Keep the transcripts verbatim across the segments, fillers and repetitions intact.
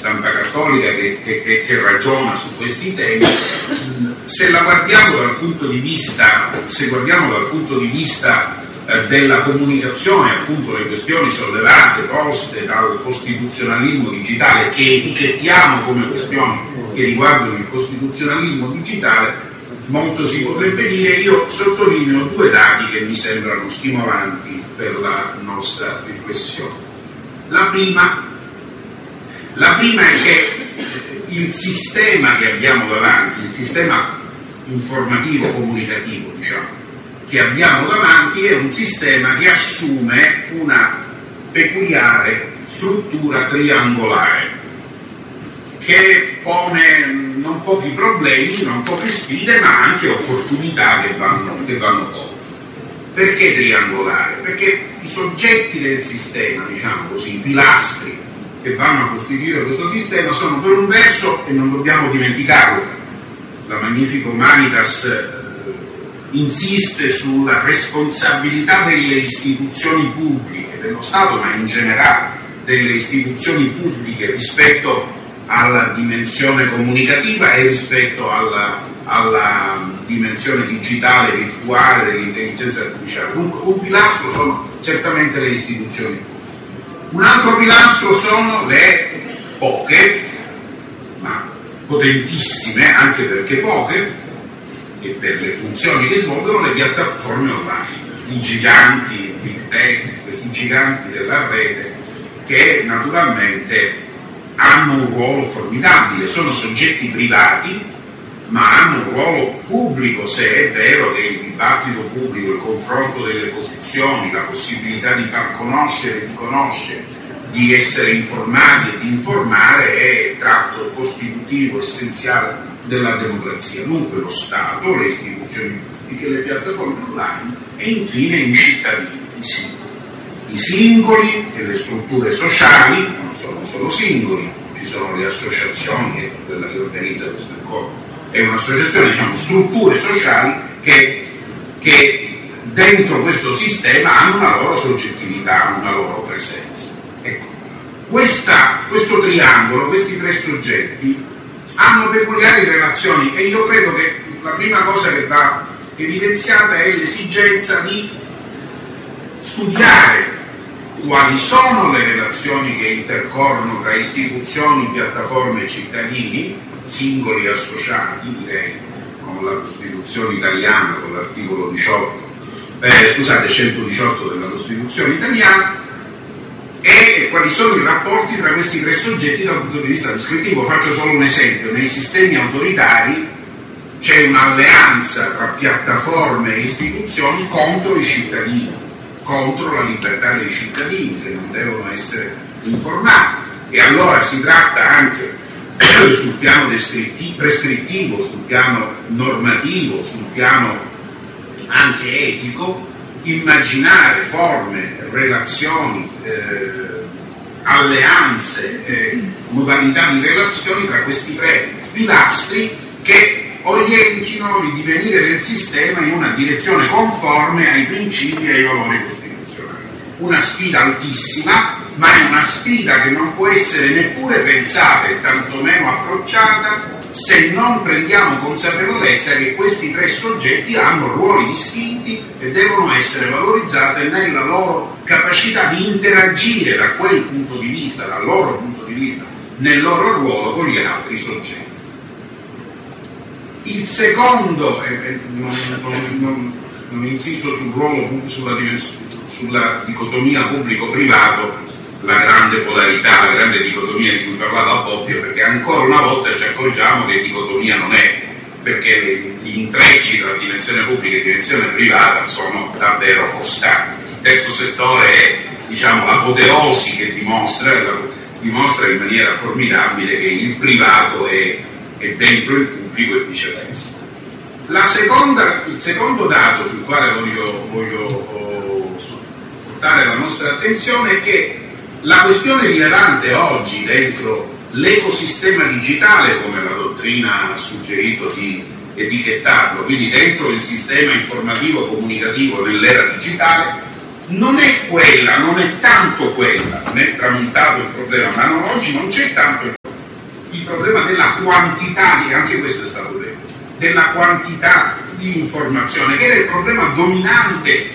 stampa cattolica che, che, che, che ragiona su questi temi. Se la guardiamo dal punto di vista, se guardiamo dal punto di vista eh, della comunicazione, appunto le questioni sollevate, poste dal costituzionalismo digitale, che etichettiamo come questioni che riguardano il costituzionalismo digitale, molto si potrebbe dire. Io sottolineo due dati che mi sembrano stimolanti per la nostra riflessione. La prima, la prima è che il sistema che abbiamo davanti, il sistema informativo comunicativo, diciamo, che abbiamo davanti è un sistema che assume una peculiare struttura triangolare che pone non pochi problemi, non poche sfide, ma anche opportunità che vanno, che vanno poco. Perché triangolare? Perché i soggetti del sistema, diciamo così, i pilastri che vanno a costituire questo sistema sono, per un verso, e non dobbiamo dimenticarlo, la Magnifico Humanitas eh, insiste sulla responsabilità delle istituzioni pubbliche, dello Stato, ma in generale delle istituzioni pubbliche rispetto alla dimensione comunicativa e rispetto alla, alla dimensione digitale, virtuale dell'intelligenza artificiale. Dunque, un pilastro sono certamente le istituzioni pubbliche. Un altro pilastro sono le poche, ma potentissime, anche perché poche, e per le funzioni che svolgono, le piattaforme online, i giganti, i big tech, questi giganti della rete che naturalmente hanno un ruolo formidabile, sono soggetti privati, ma hanno un ruolo pubblico, se è vero che il dibattito pubblico, il confronto delle posizioni, la possibilità di far conoscere, di conoscere, di essere informati e di informare è tratto costitutivo, essenziale della democrazia. Dunque lo Stato, le istituzioni pubbliche, le piattaforme online e infine i cittadini, i singoli. I singoli e le strutture sociali non sono solo singoli, ci sono le associazioni, e quella che organizza questo incontro è un'associazione, diciamo, strutture sociali che, che dentro questo sistema hanno una loro soggettività, una loro presenza. Ecco, questa, questo triangolo, questi tre soggetti hanno peculiari relazioni e io credo che la prima cosa che va evidenziata è l'esigenza di studiare quali sono le relazioni che intercorrono tra istituzioni, piattaforme e cittadini, singoli e associati, direi, con la Costituzione italiana, con l'articolo diciotto, eh, scusate, centodiciotto della Costituzione italiana, e quali sono i rapporti tra questi tre soggetti dal punto di vista descrittivo. Faccio solo un esempio: nei sistemi autoritari c'è un'alleanza tra piattaforme e istituzioni contro i cittadini, contro la libertà dei cittadini che non devono essere informati, e allora si tratta anche sul piano prescrittivo, sul piano normativo, sul piano anche etico, immaginare forme, relazioni, eh, alleanze, eh, modalità di relazioni tra questi tre pilastri che orientino il divenire del sistema in una direzione conforme ai principi e ai valori costituzionali. Una sfida altissima, ma è una sfida che non può essere neppure pensata e tantomeno approcciata se non prendiamo consapevolezza che questi tre soggetti hanno ruoli distinti e devono essere valorizzati nella loro capacità di interagire da quel punto di vista, dal loro punto di vista, nel loro ruolo con gli altri soggetti. Il secondo, eh, non, non, non, non insisto sul ruolo, sulla, sulla dicotomia pubblico-privato, la grande polarità, la grande dicotomia di cui parlava Bobbio, perché ancora una volta ci accorgiamo che dicotomia non è, perché gli intrecci tra dimensione pubblica e dimensione privata sono davvero costanti. Il terzo settore è, diciamo, l'apoteosi che dimostra, dimostra in maniera formidabile che il privato è, è dentro il pubblico e viceversa. La seconda, il secondo dato sul quale voglio, voglio oh, portare la nostra attenzione è che la questione rilevante oggi dentro l'ecosistema digitale, come la dottrina ha suggerito di etichettarlo, quindi dentro il sistema informativo comunicativo dell'era digitale, non è quella, non è tanto quella, non è tramutato il problema, ma non, oggi non c'è tanto il problema il problema della quantità, e anche questo è stato detto, della quantità di informazione, che era il problema dominante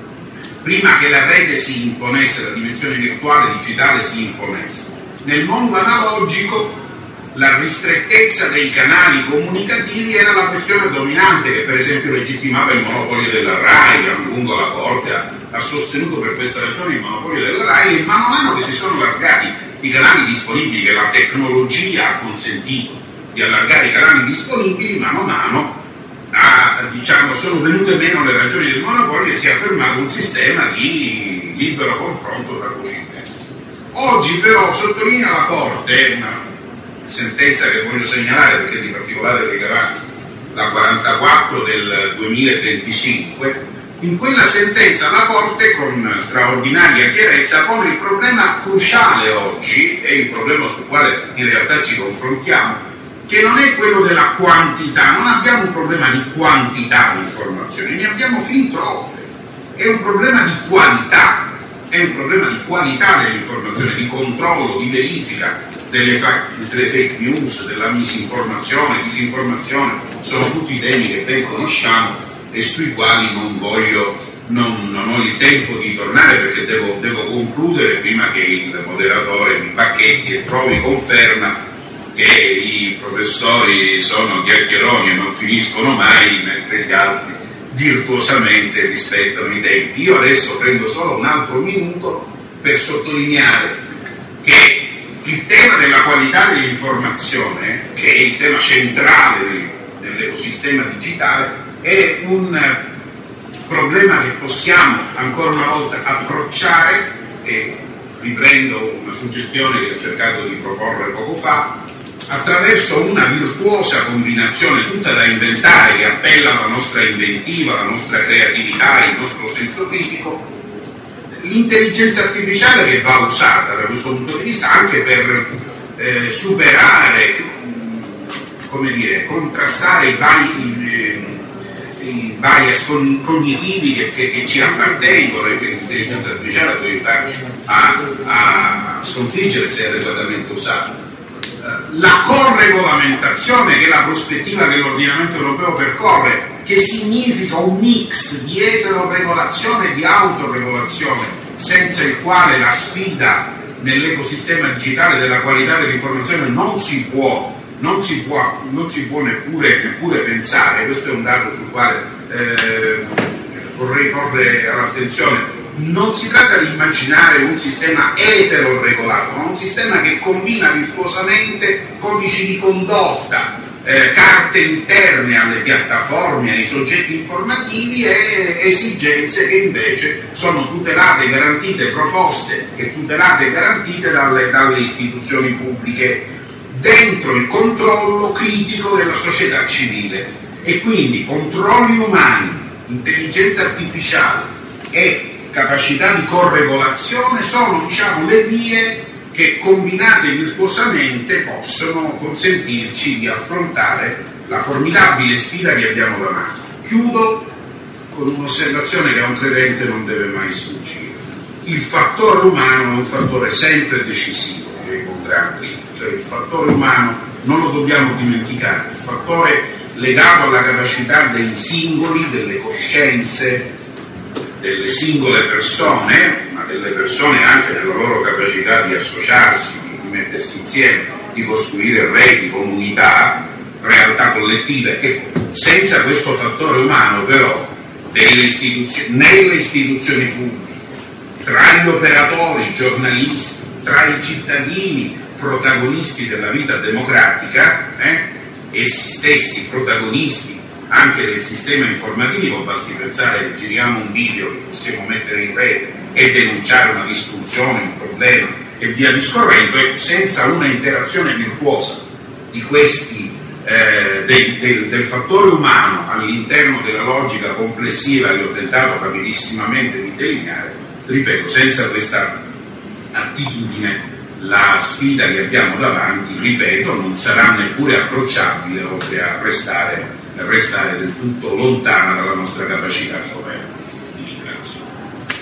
prima che la rete si imponesse, la dimensione virtuale digitale si imponesse. Nel mondo analogico la ristrettezza dei canali comunicativi era la questione dominante, che per esempio legittimava il monopolio della RAI. A lungo la Corte ha, ha sostenuto per questa ragione il monopolio della RAI, e man mano che si sono allargati i canali disponibili, che la tecnologia ha consentito di allargare i canali disponibili, mano a mano ha, diciamo, sono venute meno le ragioni del monopolio e si è affermato un sistema di libero confronto tra voci diverse. Oggi però sottolinea la Corte una sentenza che voglio segnalare perché è di particolare rilevanza, la quarantaquattro del duemilaventicinque. In quella sentenza la Corte, con straordinaria chiarezza, pone il problema cruciale oggi, e il problema sul quale in realtà ci confrontiamo, che non è quello della quantità. Non abbiamo un problema di quantità di informazioni, ne abbiamo fin troppe. È un problema di qualità, è un problema di qualità dell'informazione, di controllo, di verifica delle, fa- delle fake news, della misinformazione, disinformazione. Sono tutti temi che ben conosciamo e sui quali non voglio, non, non ho il tempo di tornare, perché devo, devo concludere prima che il moderatore mi bacchetti e trovi conferma che i professori sono chiacchieroni e non finiscono mai, mentre gli altri virtuosamente rispettano i tempi. Io adesso prendo solo un altro minuto per sottolineare che il tema della qualità dell'informazione, che è il tema centrale dell'ecosistema digitale, è un problema che possiamo ancora una volta approcciare, e riprendo una suggestione che ho cercato di proporre poco fa, attraverso una virtuosa combinazione tutta da inventare, che appella alla nostra inventiva, alla nostra creatività, il nostro senso critico. L'intelligenza artificiale che va usata da questo punto di vista anche per eh, superare, come dire, contrastare i vari, i bias cognitivi che, che, che ci appartengono, e che l'intelligenza artificiale può aiutarci a, a sconfiggere se è adeguatamente usata. La corregolamentazione, che è la prospettiva che l'ordinamento europeo percorre, che significa un mix di eteroregolazione e di autoregolazione, senza il quale la sfida nell'ecosistema digitale della qualità dell'informazione non si può, non si può, non si può neppure, neppure pensare. Questo è un dato sul quale eh, vorrei porre all'attenzione. Non si tratta di immaginare un sistema eteroregolato, ma un sistema che combina virtuosamente codici di condotta, eh, carte interne alle piattaforme, ai soggetti informativi, e esigenze che invece sono tutelate, garantite, proposte e tutelate e garantite dalle, dalle istituzioni pubbliche, dentro il controllo critico della società civile. E quindi controlli umani, intelligenza artificiale e capacità di corregolazione sono, diciamo, le vie che combinate virtuosamente possono consentirci di affrontare la formidabile sfida che abbiamo davanti. Chiudo con un'osservazione che a un credente non deve mai sfuggire. Il fattore umano è un fattore sempre decisivo nei contratti, cioè il fattore umano non lo dobbiamo dimenticare, il fattore legato alla capacità dei singoli, delle coscienze, delle singole persone, ma delle persone anche nella loro capacità di associarsi, di mettersi insieme, di costruire reti, comunità, realtà collettive. E senza questo fattore umano però delle istituzioni, nelle istituzioni pubbliche, tra gli operatori, giornalisti, tra i cittadini protagonisti della vita democratica, eh, essi stessi protagonisti anche del sistema informativo, basti pensare che giriamo un video che possiamo mettere in rete e denunciare una disfunzione, un problema e via discorrendo, e senza una interazione virtuosa di questi, eh, del, del, del fattore umano all'interno della logica complessiva che ho tentato rapidissimamente di delineare, ripeto, senza questa attitudine la sfida che abbiamo davanti, ripeto, non sarà neppure approcciabile, oltre a restare restare del tutto lontana dalla nostra capacità di governo. Vi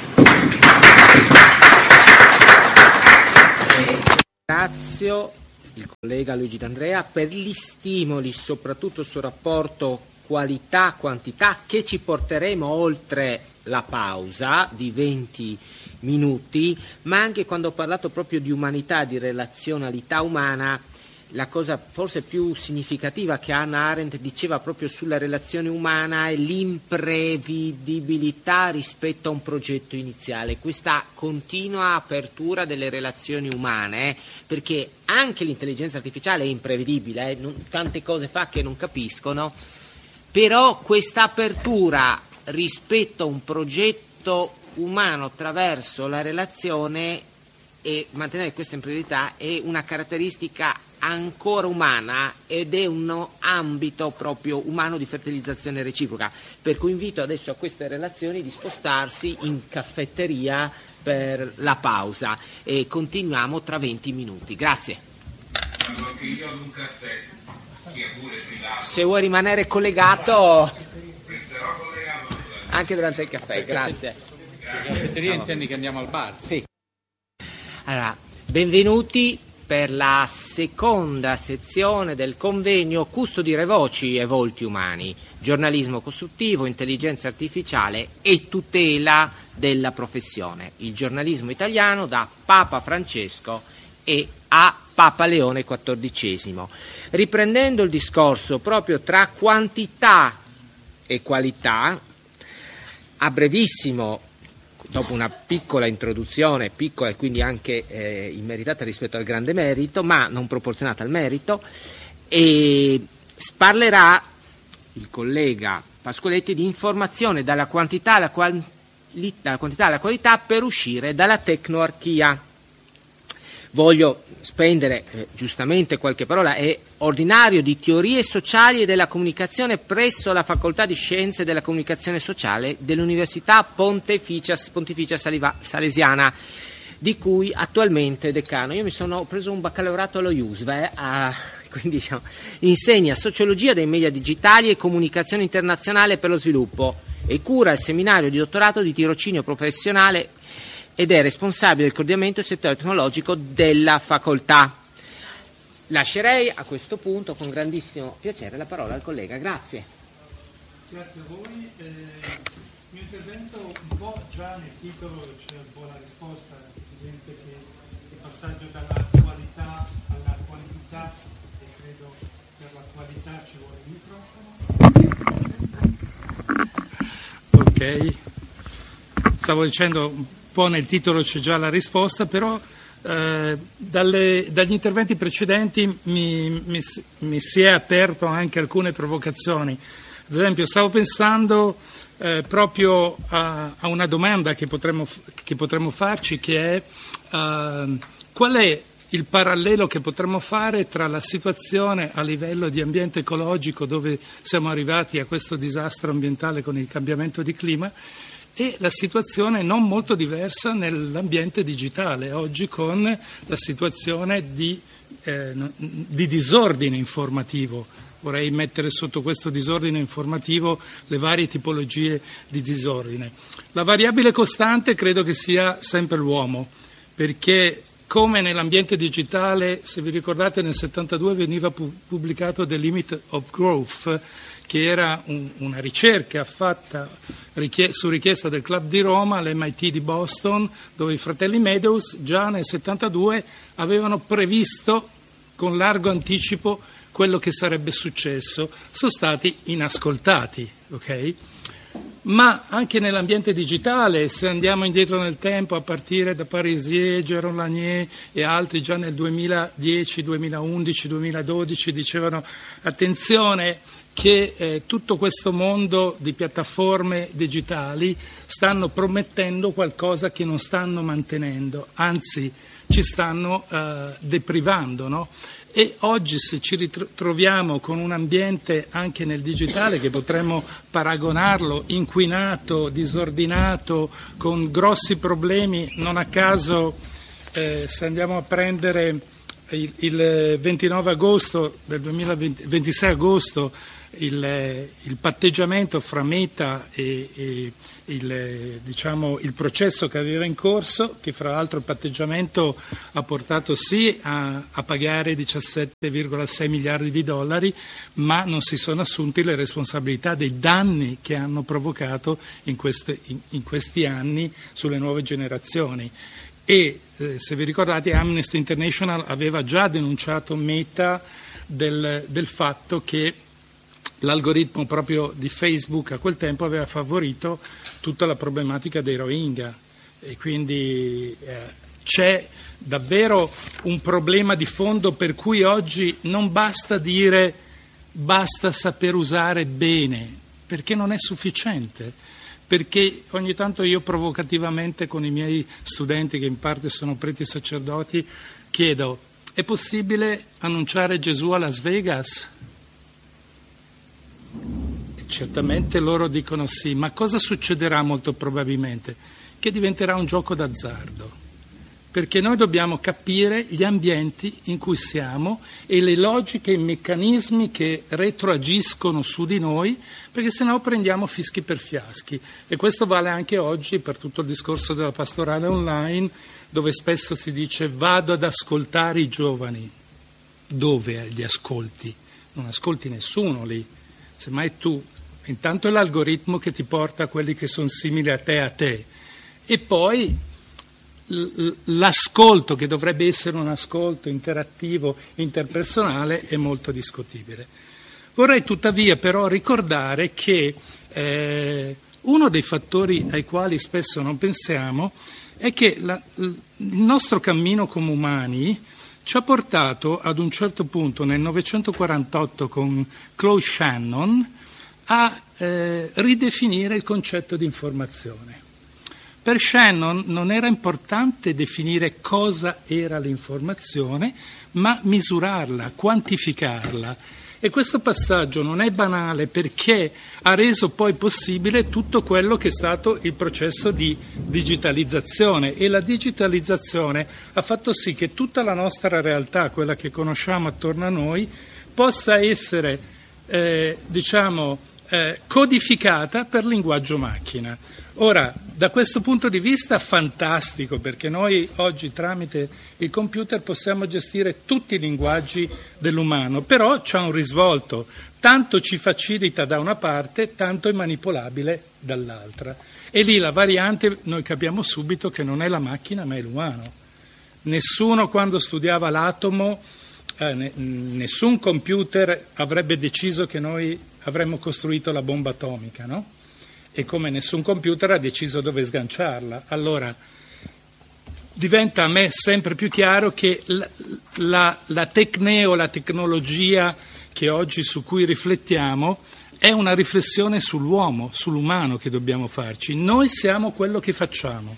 ringrazio. Ringrazio il collega Luigi D'Andrea, per gli stimoli, soprattutto sul rapporto qualità-quantità, che ci porteremo oltre la pausa di venti minuti, ma anche quando ho parlato proprio di umanità, di relazionalità umana, la cosa forse più significativa che Hannah Arendt diceva proprio sulla relazione umana è l'imprevedibilità rispetto a un progetto iniziale, questa continua apertura delle relazioni umane, eh, perché anche l'intelligenza artificiale è imprevedibile, eh, non, tante cose fa che non capiscono, però questa apertura rispetto a un progetto umano attraverso la relazione e mantenere questa imprevedibilità è una caratteristica ancora umana ed è un ambito proprio umano di fertilizzazione reciproca, per cui invito adesso a queste relazioni di spostarsi in caffetteria per la pausa e continuiamo tra venti minuti. Grazie. Anche io ad un caffè, sia pure filato. Se vuoi rimanere collegato, resterò collegato anche durante il caffè, grazie. La caffetteria intendi che andiamo al bar? Sì. Allora, benvenuti per la seconda sezione del convegno Custodire voci e volti umani, giornalismo costruttivo, intelligenza artificiale e tutela della professione, il giornalismo italiano da Papa Francesco e a Papa Leone quattordicesimo. Riprendendo il discorso proprio tra quantità e qualità, a brevissimo, dopo una piccola introduzione, piccola e quindi anche eh, immeritata rispetto al grande merito, ma non proporzionata al merito, e parlerà il collega Pascoletti di informazione dalla quantità alla, quali- dalla quantità alla qualità per uscire dalla tecnoarchia. Voglio spendere eh, giustamente qualche parola, è ordinario di teorie sociali e della comunicazione presso la Facoltà di Scienze della Comunicazione Sociale dell'Università Pontificia, Pontificia Saliva, Salesiana, di cui attualmente decano. Io mi sono preso un baccalaureato allo I U S V, eh, a, quindi diciamo, insegna sociologia dei media digitali e comunicazione internazionale per lo sviluppo e cura il seminario di dottorato di tirocinio professionale ed è responsabile del coordinamento del settore tecnologico della facoltà. Lascerei a questo punto con grandissimo piacere la parola al collega. Grazie. Grazie a voi. Eh, il mio intervento un po' già nel titolo c'è un po' la risposta, è evidente che il passaggio dalla qualità alla quantità, e credo per la qualità ci vuole il microfono. Ok, stavo dicendo un po' nel titolo c'è già la risposta, però eh, dalle, dagli interventi precedenti mi, mi, mi si è aperto anche alcune provocazioni. Ad esempio stavo pensando eh, proprio a, a una domanda che potremmo, che potremmo farci, che è uh, qual è il parallelo che potremmo fare tra la situazione a livello di ambiente ecologico, dove siamo arrivati a questo disastro ambientale con il cambiamento di clima, e la situazione non molto diversa nell'ambiente digitale, oggi con la situazione di, eh, di disordine informativo. Vorrei mettere sotto questo disordine informativo le varie tipologie di disordine. La variabile costante credo che sia sempre l'uomo, perché come nell'ambiente digitale, se vi ricordate, nel settantadue veniva pubblicato The Limit of Growth, che era un, una ricerca fatta richie- su richiesta del Club di Roma, l'M I T di Boston, dove i fratelli Meadows già nel settantadue avevano previsto con largo anticipo quello che sarebbe successo. Sono stati inascoltati, ok? Ma anche nell'ambiente digitale, se andiamo indietro nel tempo, a partire da Parisier, Jérôme Lanier e altri, già nel duemiladieci, duemilaundici, duemiladodici dicevano attenzione che eh, tutto questo mondo di piattaforme digitali stanno promettendo qualcosa che non stanno mantenendo, anzi ci stanno eh, deprivando, no? E oggi, se ci ritroviamo con un ambiente anche nel digitale che potremmo paragonarlo inquinato, disordinato, con grossi problemi, non a caso eh, se andiamo a prendere il, il ventinove agosto del duemilaventi, ventisei agosto il, il patteggiamento fra Meta e, e il, diciamo, il processo che aveva in corso, che fra l'altro il patteggiamento ha portato sì a, a pagare diciassette virgola sei miliardi di dollari, ma non si sono assunti le responsabilità dei danni che hanno provocato in, queste, in, in questi anni sulle nuove generazioni. E eh, se vi ricordate, Amnesty International aveva già denunciato Meta del, del fatto che l'algoritmo proprio di Facebook a quel tempo aveva favorito tutta la problematica dei Rohingya, e quindi eh, c'è davvero un problema di fondo per cui oggi non basta dire basta saper usare bene, perché non è sufficiente. Perché ogni tanto io provocativamente con i miei studenti, che in parte sono preti sacerdoti, chiedo: è possibile annunciare Gesù a Las Vegas? E certamente loro dicono sì, ma cosa succederà molto probabilmente? Che diventerà un gioco d'azzardo. Perché noi dobbiamo capire gli ambienti in cui siamo e le logiche e i meccanismi che retroagiscono su di noi, perché sennò prendiamo fischi per fiaschi. E questo vale anche oggi per tutto il discorso della pastorale online, dove spesso si dice vado ad ascoltare i giovani. Dove li ascolti? Non ascolti nessuno lì. Semmai tu, intanto è l'algoritmo che ti porta a quelli che sono simili a te e a te. E poi l'ascolto, che dovrebbe essere un ascolto interattivo, interpersonale, è molto discutibile. Vorrei tuttavia però ricordare che eh, uno dei fattori ai quali spesso non pensiamo è che la, il nostro cammino come umani ci ha portato ad un certo punto nel novecentoquarantotto con Claude Shannon a eh, ridefinire il concetto di informazione. Per Shannon non era importante definire cosa era l'informazione, ma misurarla, quantificarla. E questo passaggio non è banale, perché ha reso poi possibile tutto quello che è stato il processo di digitalizzazione. E la digitalizzazione ha fatto sì che tutta la nostra realtà, quella che conosciamo attorno a noi, possa essere eh, diciamo, eh, codificata per linguaggio macchina. Ora, da questo punto di vista fantastico, perché noi oggi tramite il computer possiamo gestire tutti i linguaggi dell'umano, però c'è un risvolto, tanto ci facilita da una parte, tanto è manipolabile dall'altra. E lì la variante noi capiamo subito che non è la macchina ma è l'umano. Nessuno quando studiava l'atomo, eh, ne, nessun computer avrebbe deciso che noi avremmo costruito la bomba atomica, no? E come nessun computer ha deciso dove sganciarla. Allora, diventa a me sempre più chiaro che la, la, la tecneo, la tecnologia che oggi su cui riflettiamo è una riflessione sull'uomo, sull'umano che dobbiamo farci. Noi siamo quello che facciamo.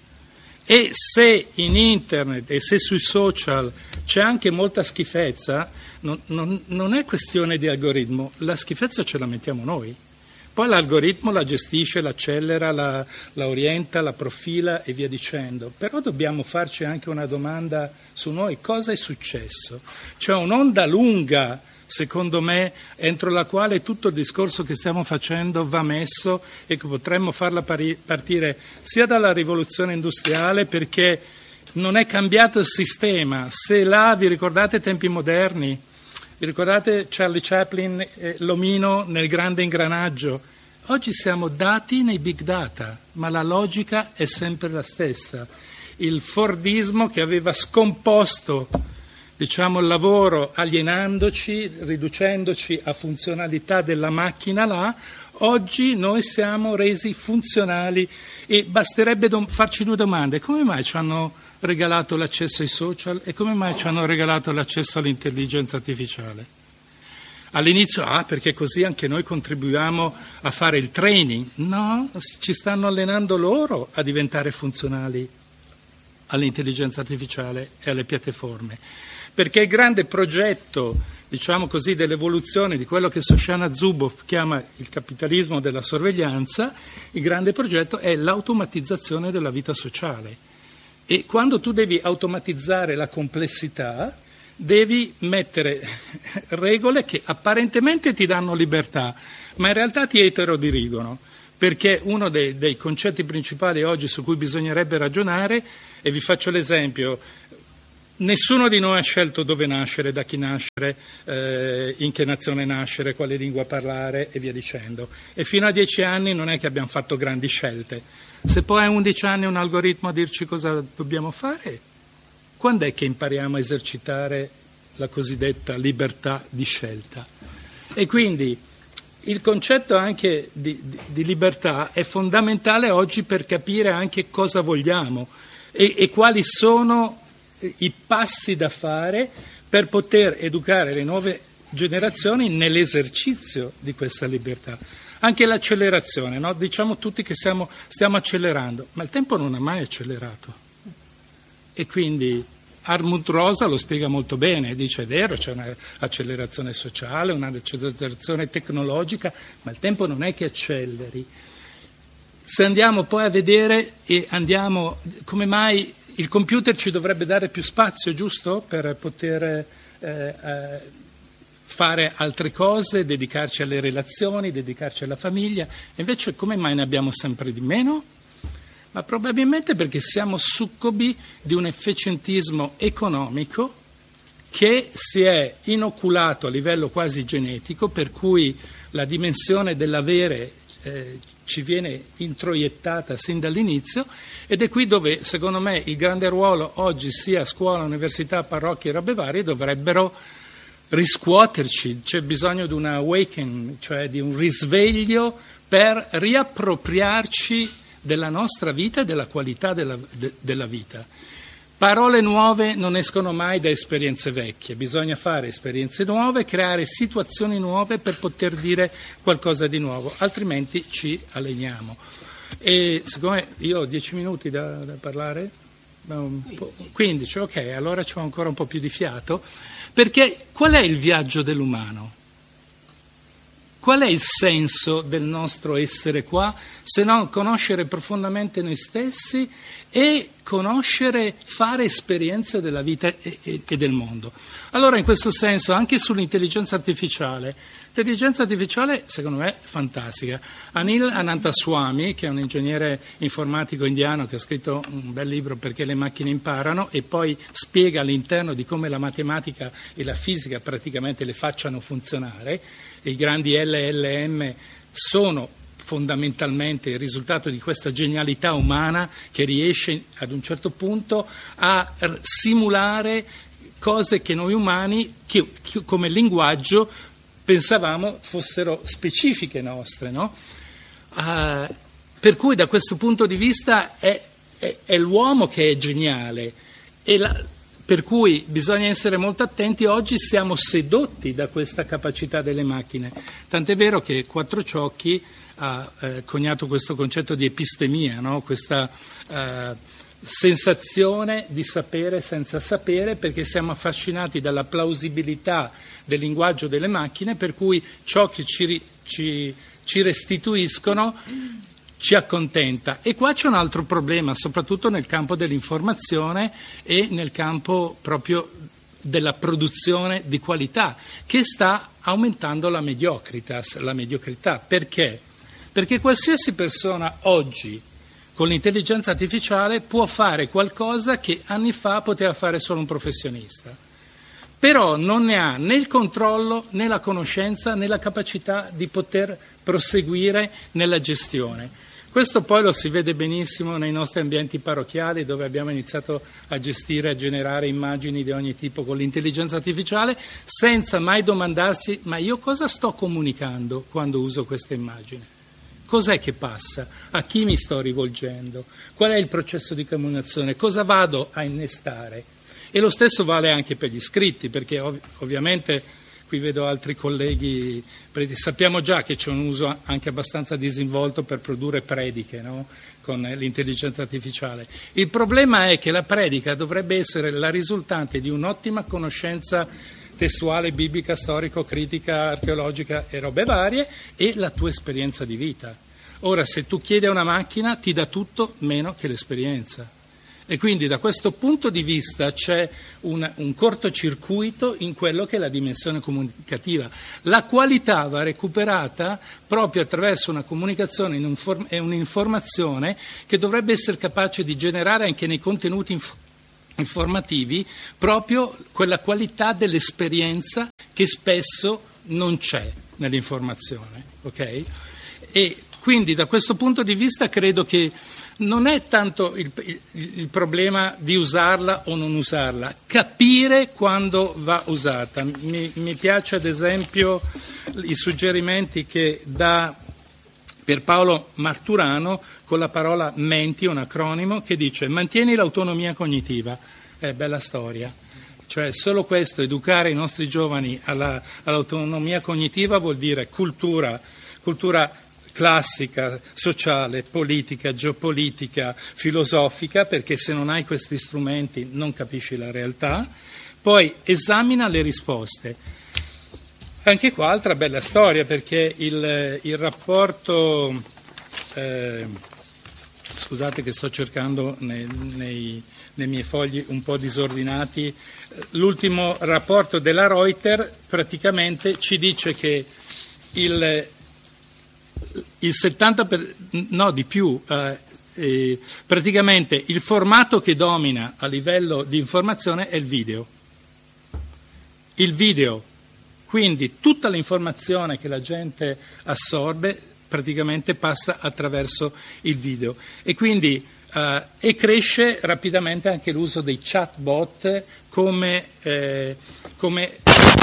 E se in internet e se sui social c'è anche molta schifezza, non, non, non è questione di algoritmo, la schifezza ce la mettiamo noi. Poi l'algoritmo la gestisce, l'accelera, la, la orienta, la profila e via dicendo. Però dobbiamo farci anche una domanda su noi: cosa è successo? C'è un'onda lunga, secondo me, entro la quale tutto il discorso che stiamo facendo va messo e che potremmo farla pari, partire sia dalla rivoluzione industriale, perché non è cambiato il sistema. Se là, vi ricordate tempi moderni? Vi ricordate Charlie Chaplin, eh, l'omino nel grande ingranaggio? Oggi siamo dati nei big data, ma la logica è sempre la stessa. Il Fordismo che aveva scomposto, diciamo, il lavoro alienandoci, riducendoci a funzionalità della macchina là, oggi noi siamo resi funzionali e basterebbe dom- farci due domande. Come mai ci hanno regalato l'accesso ai social e come mai ci hanno regalato l'accesso all'intelligenza artificiale? All'inizio, ah, perché così anche noi contribuiamo a fare il training. No, ci stanno allenando loro a diventare funzionali all'intelligenza artificiale e alle piattaforme. Perché il grande progetto, diciamo così, dell'evoluzione di quello che Shoshana Zuboff chiama il capitalismo della sorveglianza, il grande progetto è l'automatizzazione della vita sociale. E quando tu devi automatizzare la complessità, devi mettere regole che apparentemente ti danno libertà, ma in realtà ti eterodirigono, perché uno dei, dei concetti principali oggi su cui bisognerebbe ragionare, e vi faccio l'esempio, nessuno di noi ha scelto dove nascere, da chi nascere, eh, in che nazione nascere, quale lingua parlare e via dicendo. E fino a dieci anni non è che abbiamo fatto grandi scelte. Se poi a undici anni un algoritmo a dirci cosa dobbiamo fare, quando è che impariamo a esercitare la cosiddetta libertà di scelta? E quindi il concetto anche di, di, di libertà è fondamentale oggi per capire anche cosa vogliamo e, e quali sono i passi da fare per poter educare le nuove generazioni nell'esercizio di questa libertà. Anche l'accelerazione, no? Diciamo tutti che siamo, stiamo accelerando, ma il tempo non ha mai accelerato. E quindi Hartmut Rosa lo spiega molto bene, dice è vero, c'è un'accelerazione sociale, un'accelerazione tecnologica, ma il tempo non è che acceleri. Se andiamo poi a vedere e andiamo, come mai il computer ci dovrebbe dare più spazio, giusto? Per poter eh, eh, fare altre cose, dedicarci alle relazioni, dedicarci alla famiglia, e invece come mai ne abbiamo sempre di meno? Ma probabilmente perché siamo succubi di un efficientismo economico che si è inoculato a livello quasi genetico, per cui la dimensione dell'avere eh, ci viene introiettata sin dall'inizio, ed è qui dove secondo me il grande ruolo oggi sia scuola, università, parrocchie e robe varie dovrebbero riscuoterci. C'è bisogno di un awakening, cioè di un risveglio per riappropriarci della nostra vita e della qualità della, de, della vita. Parole nuove non escono mai da esperienze vecchie, bisogna fare esperienze nuove, creare situazioni nuove per poter dire qualcosa di nuovo, altrimenti ci alleniamo. E siccome io ho dieci minuti da, da parlare, quindici, ok, allora c'ho ancora un po' più di fiato, perché qual è il viaggio dell'umano? Qual è il senso del nostro essere qua, se non conoscere profondamente noi stessi e conoscere, fare esperienze della vita e, e, e del mondo? Allora, in questo senso, anche sull'intelligenza artificiale, l'intelligenza artificiale secondo me è fantastica. Anil Ananthaswamy, che è un ingegnere informatico indiano che ha scritto un bel libro Perché le macchine imparano, e poi spiega all'interno di come la matematica e la fisica praticamente le facciano funzionare. I grandi L L M sono fondamentalmente il risultato di questa genialità umana che riesce ad un certo punto a simulare cose che noi umani, che, che come linguaggio, pensavamo fossero specifiche nostre, no? Uh, per cui da questo punto di vista è, è, è l'uomo che è geniale, e la, per cui bisogna essere molto attenti. Oggi siamo sedotti da questa capacità delle macchine, tant'è vero che Quattrociocchi ha eh, coniato questo concetto di epistemia, no? Questa eh, sensazione di sapere senza sapere, perché siamo affascinati dalla plausibilità del linguaggio delle macchine, per cui ciò che ci, ci, ci restituiscono ci accontenta. E qua c'è un altro problema, soprattutto nel campo dell'informazione e nel campo proprio della produzione di qualità, che sta aumentando la mediocritas, la mediocrità. Perché? Perché qualsiasi persona oggi con l'intelligenza artificiale può fare qualcosa che anni fa poteva fare solo un professionista, però non ne ha né il controllo, né la conoscenza, né la capacità di poter proseguire nella gestione. Questo poi lo si vede benissimo nei nostri ambienti parrocchiali, dove abbiamo iniziato a gestire, a generare immagini di ogni tipo con l'intelligenza artificiale, senza mai domandarsi: ma io cosa sto comunicando quando uso questa immagine? Cos'è che passa? A chi mi sto rivolgendo? Qual è il processo di comunicazione? Cosa vado a innestare? E lo stesso vale anche per gli scritti, perché ov- ovviamente... Qui vedo altri colleghi, sappiamo già che c'è un uso anche abbastanza disinvolto per produrre prediche, no? Con l'intelligenza artificiale. Il problema è che la predica dovrebbe essere la risultante di un'ottima conoscenza testuale, biblica, storico, critica, archeologica e robe varie, e la tua esperienza di vita. Ora, se tu chiedi a una macchina, ti dà tutto meno che l'esperienza. E quindi da questo punto di vista c'è un, un cortocircuito in quello che è la dimensione comunicativa. La qualità va recuperata proprio attraverso una comunicazione e un'informazione che dovrebbe essere capace di generare anche nei contenuti inf- informativi proprio quella qualità dell'esperienza che spesso non c'è nell'informazione. Okay? E quindi da questo punto di vista credo che non è tanto il, il, il problema di usarla o non usarla, capire quando va usata. Mi, mi piace ad esempio i suggerimenti che dà Pierpaolo Marturano con la parola menti, un acronimo, che dice mantieni l'autonomia cognitiva. È bella storia. Cioè solo questo, educare i nostri giovani alla, all'autonomia cognitiva vuol dire cultura, cultura classica, sociale, politica, geopolitica, filosofica, perché se non hai questi strumenti non capisci la realtà. Poi esamina le risposte. Anche qua altra bella storia, perché il, il rapporto, eh, scusate che sto cercando nei, nei, nei miei fogli un po' disordinati, l'ultimo rapporto della Reuters praticamente ci dice che il Il settanta per, no di più, eh, eh, praticamente il formato che domina a livello di informazione è il video. Il video, quindi tutta l'informazione che la gente assorbe praticamente passa attraverso il video e quindi eh, e cresce rapidamente anche l'uso dei chatbot come, eh, come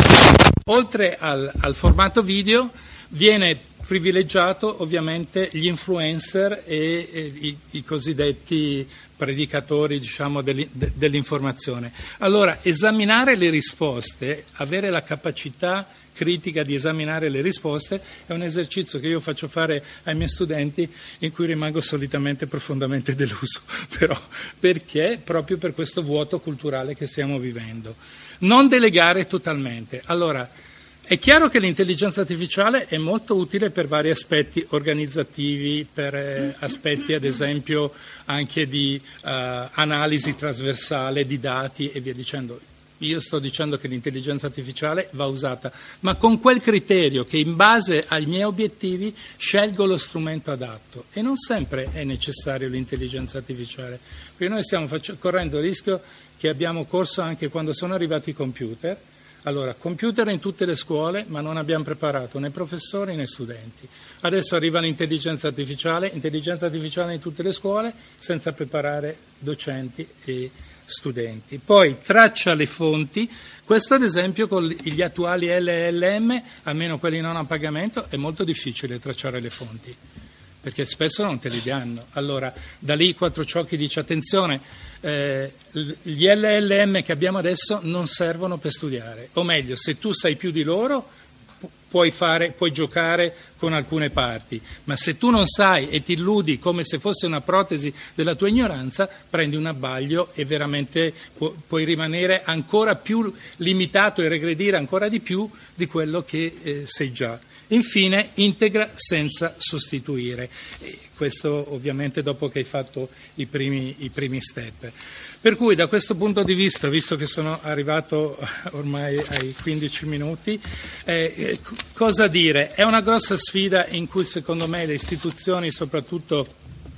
oltre al, al formato video viene privilegiato ovviamente gli influencer e, e i, i cosiddetti predicatori, diciamo, dell'informazione. Allora, esaminare le risposte, avere la capacità critica di esaminare le risposte è un esercizio che io faccio fare ai miei studenti in cui rimango solitamente profondamente deluso, però perché? Proprio per questo vuoto culturale che stiamo vivendo. Non delegare totalmente. Allora, è chiaro che l'intelligenza artificiale è molto utile per vari aspetti organizzativi, per eh, aspetti ad esempio anche di eh, analisi trasversale di dati e via dicendo. Io sto dicendo che l'intelligenza artificiale va usata, ma con quel criterio che in base ai miei obiettivi scelgo lo strumento adatto e non sempre è necessario l'intelligenza artificiale. Quindi noi stiamo faccio, correndo il rischio che abbiamo corso anche quando sono arrivati i computer. Allora, computer in tutte le scuole, ma non abbiamo preparato né professori né studenti. Adesso arriva l'intelligenza artificiale, intelligenza artificiale in tutte le scuole, senza preparare docenti e studenti. Poi traccia le fonti. Questo ad esempio con gli attuali L L M, almeno quelli non a pagamento, è molto difficile tracciare le fonti, perché spesso non te li danno. Allora, da lì Quattro Ciocchi dice attenzione, eh, gli L L M che abbiamo adesso non servono per studiare, o meglio, se tu sai più di loro puoi fare, puoi giocare con alcune parti, ma se tu non sai e ti illudi come se fosse una protesi della tua ignoranza, prendi un abbaglio e veramente pu- puoi rimanere ancora più limitato e regredire ancora di più di quello che eh, sei già. Infine, integra senza sostituire. E questo ovviamente dopo che hai fatto i primi, i primi step. Per cui da questo punto di vista, visto che sono arrivato ormai ai quindici minuti, eh, cosa dire? È una grossa sfida in cui secondo me le istituzioni, soprattutto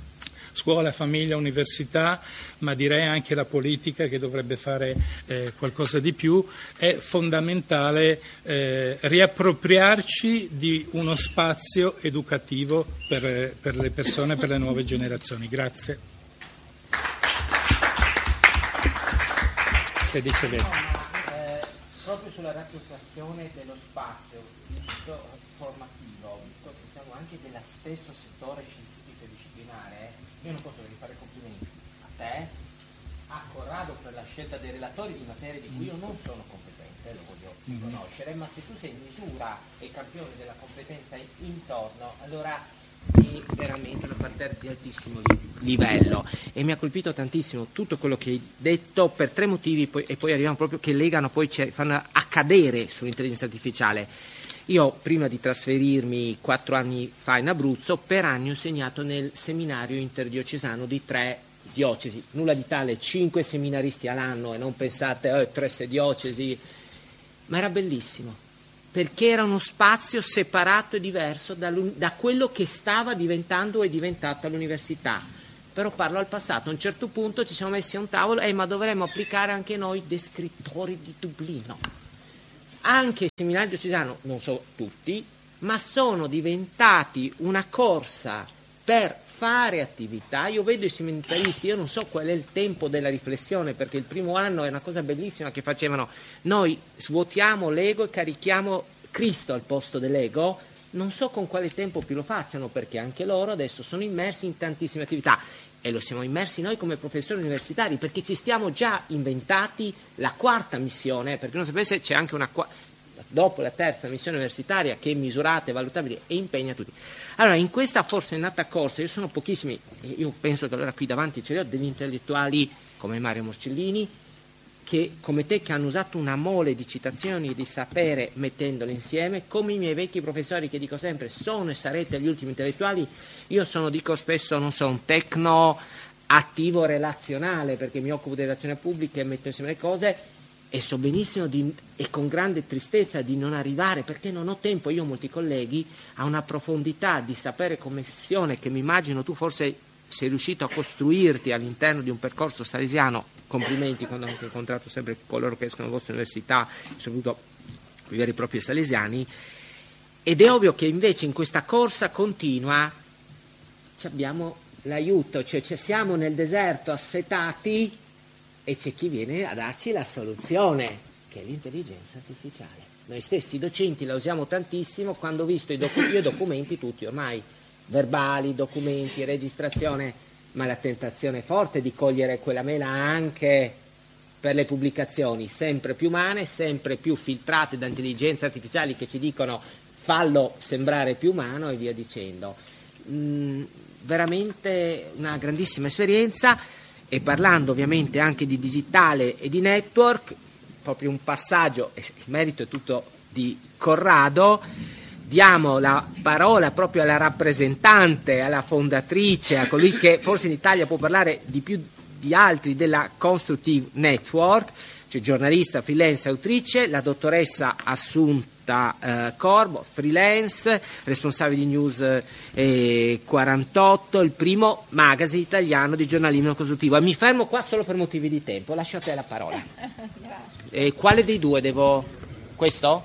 scuola, famiglia, università, ma direi anche la politica che dovrebbe fare eh, qualcosa di più, è fondamentale eh, riappropriarci di uno spazio educativo per, per le persone, per le nuove generazioni. Grazie. Se dice bene. No, ma, eh, proprio sulla riappropriazione dello spazio visto, formativo, visto che siamo anche dello stesso settore scientifico e disciplinare, io non posso che fare complimenti a te, a Corrado per la scelta dei relatori di materie di cui io non sono competente, lo voglio riconoscere, ma se tu sei in misura e campione della competenza intorno, allora è veramente una parterre di altissimo livello e mi ha colpito tantissimo tutto quello che hai detto per tre motivi poi, e poi arriviamo proprio che legano, poi ci fanno accadere sull'intelligenza artificiale. Io prima di trasferirmi quattro anni fa in Abruzzo, per anni ho insegnato nel seminario interdiocesano di tre diocesi, nulla di tale, cinque seminaristi all'anno, e non pensate eh, tre diocesi, ma era bellissimo, perché era uno spazio separato e diverso da, da quello che stava diventando e diventata l'università. Però parlo al passato, a un certo punto ci siamo messi a un tavolo, eh, ma dovremmo applicare anche noi descrittori di Dublino. Anche il seminario diocesano, non so tutti, ma sono diventati una corsa per fare attività. Io vedo i seminaristi, io non so qual è il tempo della riflessione, perché il primo anno è una cosa bellissima che facevano, noi svuotiamo l'ego e carichiamo Cristo al posto dell'ego. Non so con quale tempo più lo facciano, perché anche loro adesso sono immersi in tantissime attività, e lo siamo immersi noi come professori universitari, perché ci stiamo già inventati la quarta missione, perché non sapesse c'è anche una quarta, dopo la terza missione universitaria, che è misurata e valutabile e impegna tutti. Allora, in questa forsennata corsa, io sono pochissimi, io penso che allora qui davanti ce li ho degli intellettuali come Mario Morcellini, che come te, che hanno usato una mole di citazioni e di sapere mettendole insieme, come i miei vecchi professori che dico sempre sono e sarete gli ultimi intellettuali. Io sono, dico spesso, non so, un tecno attivo relazionale, perché mi occupo di relazioni pubbliche e metto insieme le cose, e so benissimo di, e con grande tristezza di non arrivare, perché non ho tempo, io ho molti colleghi, a una profondità di sapere connessione che mi immagino tu forse sei riuscito a costruirti all'interno di un percorso salesiano. Complimenti, quando ho anche incontrato sempre coloro che escono dalla vostra università, soprattutto i veri e propri salesiani, ed è ovvio che invece in questa corsa continua abbiamo l'aiuto, cioè, cioè siamo nel deserto assetati e c'è chi viene a darci la soluzione, che è l'intelligenza artificiale. Noi stessi docenti la usiamo tantissimo, quando ho visto i docu- io documenti tutti ormai, verbali, documenti, registrazione, ma la tentazione è forte di cogliere quella mela anche per le pubblicazioni, sempre più umane, sempre più filtrate da intelligenze artificiali che ci dicono fallo sembrare più umano e via dicendo. Mm, veramente una grandissima esperienza, e parlando ovviamente anche di digitale e di network, proprio un passaggio, e il merito è tutto di Corrado. Diamo la parola proprio alla rappresentante, alla fondatrice, a colui che forse in Italia può parlare di più di altri della Constructive Network, cioè giornalista, freelance, autrice, la dottoressa Assunta eh, Corbo, freelance, responsabile di News eh, quarantotto, il primo magazine italiano di giornalismo costruttivo. E mi fermo qua solo per motivi di tempo, lascio a te la parola. E quale dei due devo... questo?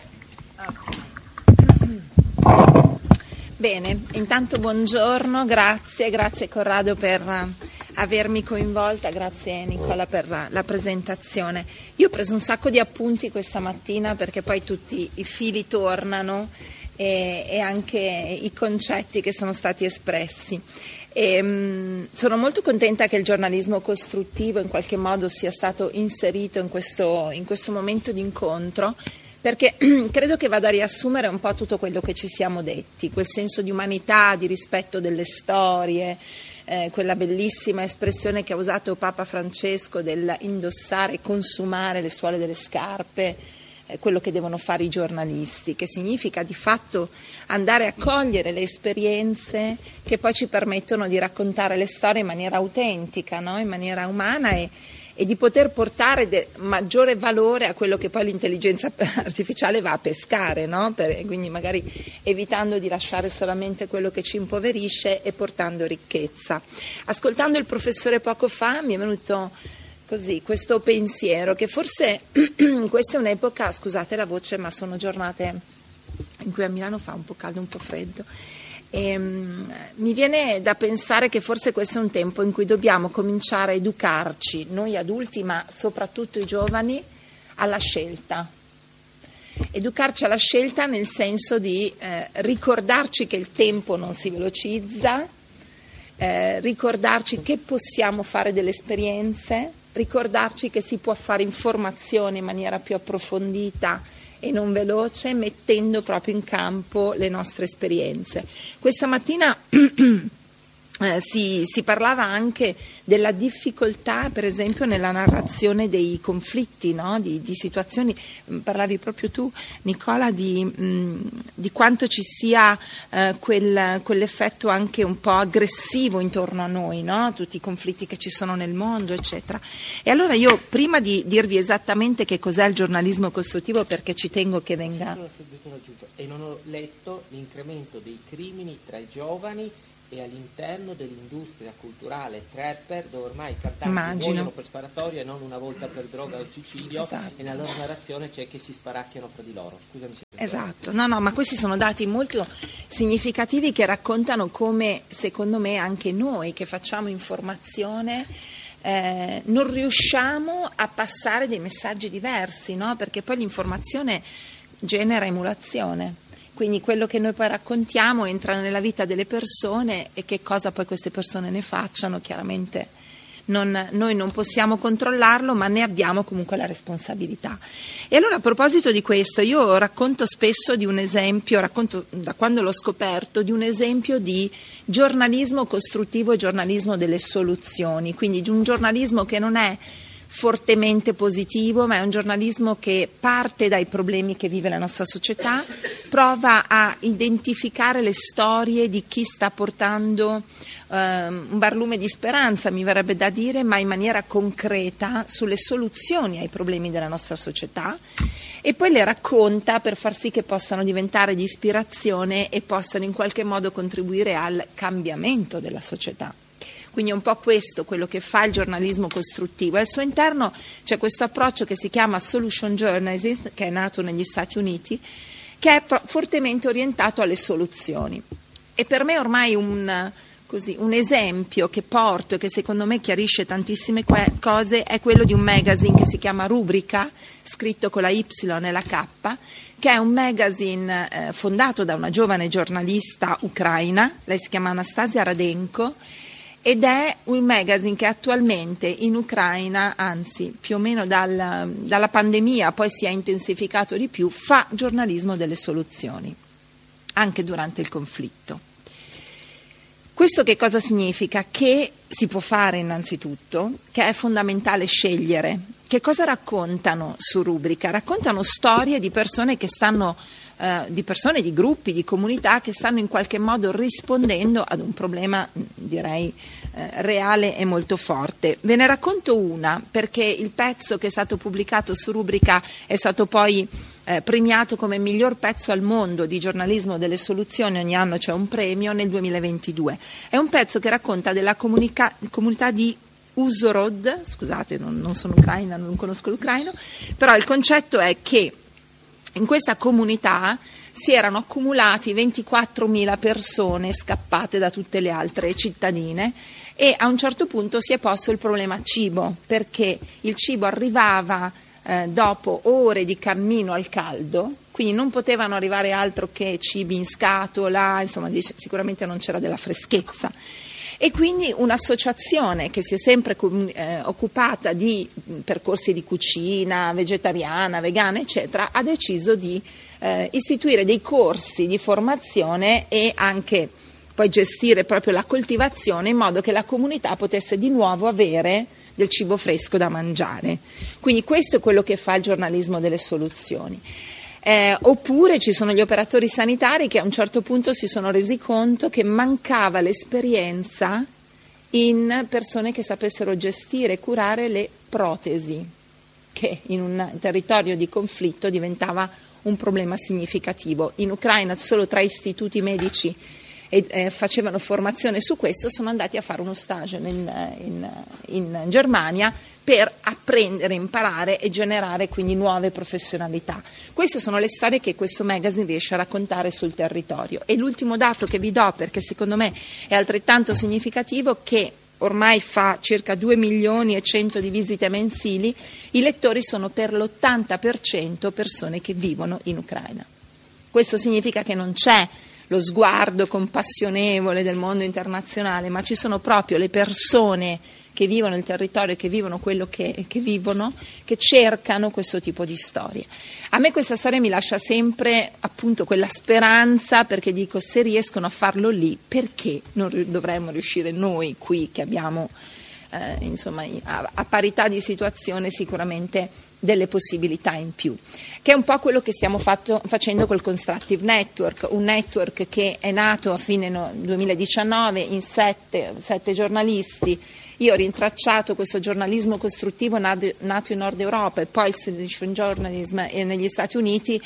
Bene, intanto buongiorno, grazie, grazie Corrado per avermi coinvolta, grazie Nicola per la, la presentazione. Io ho preso un sacco di appunti questa mattina, perché poi tutti i fili tornano e, e anche i concetti che sono stati espressi. E, mh, sono molto contenta che il giornalismo costruttivo in qualche modo sia stato inserito in questo, in questo momento di incontro, perché credo che vada a riassumere un po' tutto quello che ci siamo detti, quel senso di umanità, di rispetto delle storie, eh, quella bellissima espressione che ha usato Papa Francesco del indossare e consumare le suole delle scarpe, eh, quello che devono fare i giornalisti, che significa di fatto andare a cogliere le esperienze che poi ci permettono di raccontare le storie in maniera autentica, no? In maniera umana, e e di poter portare de- maggiore valore a quello che poi l'intelligenza artificiale va a pescare, no? Per, quindi magari evitando di lasciare solamente quello che ci impoverisce e portando ricchezza. Ascoltando il professore poco fa mi è venuto così questo pensiero, che forse questa è un'epoca, scusate la voce, ma sono giornate in cui a Milano fa un po' caldo, un po' freddo. E, um, mi viene da pensare che forse questo è un tempo in cui dobbiamo cominciare a educarci, noi adulti ma soprattutto i giovani, alla scelta. Educarci alla scelta nel senso di eh, ricordarci che il tempo non si velocizza, eh, ricordarci che possiamo fare delle esperienze, ricordarci che si può fare informazione in maniera più approfondita e non veloce, mettendo proprio in campo le nostre esperienze. Questa mattina Eh, si, si parlava anche della difficoltà, per esempio, nella narrazione dei conflitti, no? di, di situazioni. Parlavi proprio tu, Nicola, di, mh, di quanto ci sia eh, quel, quell'effetto anche un po' aggressivo intorno a noi, no? Tutti i conflitti che ci sono nel mondo, eccetera. E allora io, prima di dirvi esattamente che cos'è il giornalismo costruttivo, perché ci tengo che venga... E non ho letto l'incremento dei crimini tra i giovani e all'interno dell'industria culturale trapper, dove ormai i cantanti Immagino. muoiono per sparatoria e non una volta per droga o suicidio, esatto. E nella loro narrazione c'è che si sparacchiano fra di loro. Scusami se... Esatto, no, no, ma questi sono dati molto significativi che raccontano come, secondo me, anche noi che facciamo informazione eh, non riusciamo a passare dei messaggi diversi, no? Perché poi l'informazione genera emulazione. Quindi quello che noi poi raccontiamo entra nella vita delle persone e che cosa poi queste persone ne facciano, chiaramente non, noi non possiamo controllarlo, ma ne abbiamo comunque la responsabilità. E allora, a proposito di questo, io racconto spesso di un esempio, racconto da quando l'ho scoperto, di un esempio di giornalismo costruttivo e giornalismo delle soluzioni, quindi di un giornalismo che non è fortemente positivo, ma è un giornalismo che parte dai problemi che vive la nostra società, prova a identificare le storie di chi sta portando um, un barlume di speranza, mi verrebbe da dire, ma in maniera concreta sulle soluzioni ai problemi della nostra società, e poi le racconta per far sì che possano diventare di ispirazione e possano in qualche modo contribuire al cambiamento della società. Quindi è un po' questo quello che fa il giornalismo costruttivo. Al suo interno c'è questo approccio che si chiama solution journalism, che è nato negli Stati Uniti, che è pro- fortemente orientato alle soluzioni. E per me ormai un, così, un esempio che porto e che secondo me chiarisce tantissime que- cose è quello di un magazine che si chiama Rubrica, scritto con la Y e la K, che è un magazine eh, fondato da una giovane giornalista ucraina, lei si chiama Anastasia Radenko, ed è un magazine che attualmente in Ucraina, anzi più o meno dal, dalla pandemia poi si è intensificato di più, fa giornalismo delle soluzioni, anche durante il conflitto. Questo che cosa significa? Che si può fare innanzitutto, che è fondamentale scegliere. Che cosa raccontano su Rubrica? Raccontano storie di persone che stanno Uh, di persone, di gruppi, di comunità che stanno in qualche modo rispondendo ad un problema, direi, uh, reale e molto forte. Ve ne racconto una, perché il pezzo che è stato pubblicato su Rubrica è stato poi uh, premiato come miglior pezzo al mondo di giornalismo delle soluzioni, ogni anno c'è un premio, nel duemilaventidue. È un pezzo che racconta della comunica- comunità di Uzhhorod, scusate, non, non sono ucraina, non conosco l'ucraino, però il concetto è che in questa comunità si erano accumulati ventiquattromila persone scappate da tutte le altre cittadine e a un certo punto si è posto il problema cibo, perché il cibo arrivava eh, dopo ore di cammino al caldo, quindi non potevano arrivare altro che cibi in scatola, insomma sicuramente non c'era della freschezza. E quindi un'associazione che si è sempre eh, occupata di percorsi di cucina vegetariana, vegana, eccetera, ha deciso di eh, istituire dei corsi di formazione e anche poi gestire proprio la coltivazione in modo che la comunità potesse di nuovo avere del cibo fresco da mangiare. Quindi questo è quello che fa il giornalismo delle soluzioni. Eh, oppure ci sono gli operatori sanitari che a un certo punto si sono resi conto che mancava l'esperienza in persone che sapessero gestire e curare le protesi, che in un territorio di conflitto diventava un problema significativo. In Ucraina solo tre istituti medici e, eh, facevano formazione su questo, sono andati a fare uno stage in, in, in Germania per apprendere, imparare e generare quindi nuove professionalità. Queste sono le storie che questo magazine riesce a raccontare sul territorio. E l'ultimo dato che vi do, perché secondo me è altrettanto significativo, che ormai fa circa due milioni e cento di visite mensili, i lettori sono per l'ottanta per cento persone che vivono in Ucraina. Questo significa che non c'è lo sguardo compassionevole del mondo internazionale, ma ci sono proprio le persone che vivono il territorio, che vivono quello che, che vivono, che cercano questo tipo di storie. A me questa storia mi lascia sempre appunto quella speranza, perché dico, se riescono a farlo lì, perché non dovremmo riuscire noi qui che abbiamo eh, insomma a, a parità di situazione sicuramente delle possibilità in più, che è un po' quello che stiamo fatto, facendo col Constructive Network, un network che è nato a fine no, duemiladiciannove in sette, sette giornalisti. Io ho rintracciato questo giornalismo costruttivo nato, nato in Nord Europa e poi il Solution Journalism negli Stati Uniti,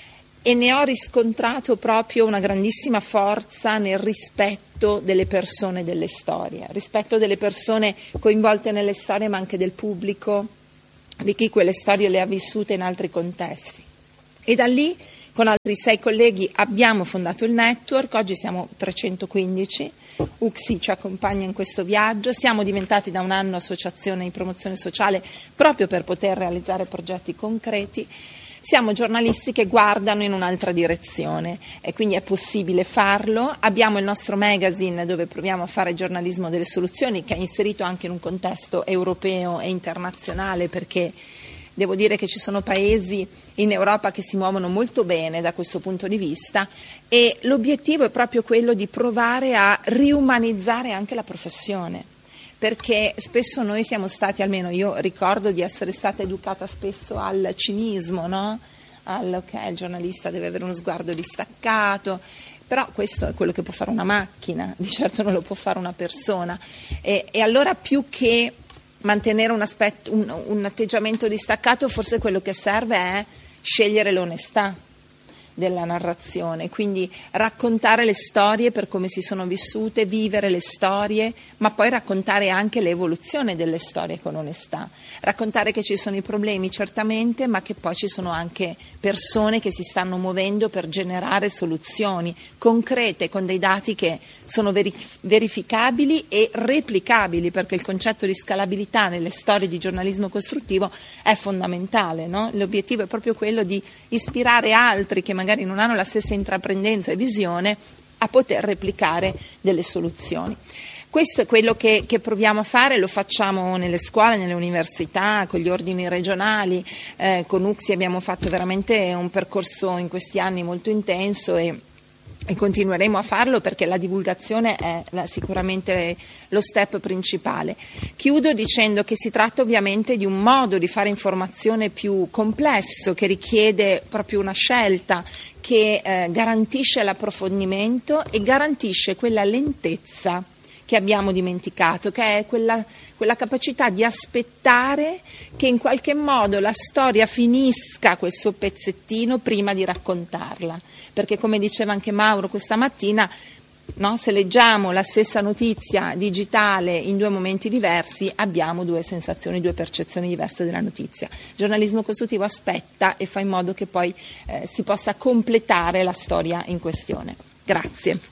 e ne ho riscontrato proprio una grandissima forza nel rispetto delle persone e delle storie, rispetto delle persone coinvolte nelle storie, ma anche del pubblico, di chi quelle storie le ha vissute in altri contesti. E da lì, con altri sei colleghi, abbiamo fondato il network. Oggi siamo trecentoquindici, U C S I ci accompagna in questo viaggio, siamo diventati da un anno associazione di promozione sociale proprio per poter realizzare progetti concreti. Siamo giornalisti che guardano in un'altra direzione e quindi è possibile farlo. Abbiamo il nostro magazine dove proviamo a fare giornalismo delle soluzioni, che è inserito anche in un contesto europeo e internazionale, perché devo dire che ci sono paesi in Europa che si muovono molto bene da questo punto di vista, e l'obiettivo è proprio quello di provare a riumanizzare anche la professione. Perché spesso noi siamo stati, almeno io ricordo di essere stata educata spesso al cinismo, no? Al, ok, il giornalista deve avere uno sguardo distaccato, però questo è quello che può fare una macchina, di certo non lo può fare una persona. E, e allora più che mantenere un, aspetto, un, un atteggiamento distaccato, forse quello che serve è scegliere l'onestà della narrazione, quindi raccontare le storie per come si sono vissute, vivere le storie, ma poi raccontare anche l'evoluzione delle storie con onestà, raccontare che ci sono i problemi certamente, ma che poi ci sono anche persone che si stanno muovendo per generare soluzioni concrete con dei dati che sono verificabili e replicabili, perché il concetto di scalabilità nelle storie di giornalismo costruttivo è fondamentale, no? L'obiettivo è proprio quello di ispirare altri che magari non hanno la stessa intraprendenza e visione a poter replicare delle soluzioni. Questo è quello che, che proviamo a fare, lo facciamo nelle scuole, nelle università, con gli ordini regionali, eh, con U C S I abbiamo fatto veramente un percorso in questi anni molto intenso e E continueremo a farlo, perché la divulgazione è la, sicuramente lo step principale. Chiudo dicendo che si tratta ovviamente di un modo di fare informazione più complesso, che richiede proprio una scelta, che eh, garantisce l'approfondimento e garantisce quella lentezza che abbiamo dimenticato, che è quella, quella capacità di aspettare che in qualche modo la storia finisca quel suo pezzettino prima di raccontarla, perché come diceva anche Mauro questa mattina, no, se leggiamo la stessa notizia digitale in due momenti diversi abbiamo due sensazioni, due percezioni diverse della notizia. Il giornalismo costruttivo aspetta e fa in modo che poi eh, si possa completare la storia in questione. Grazie.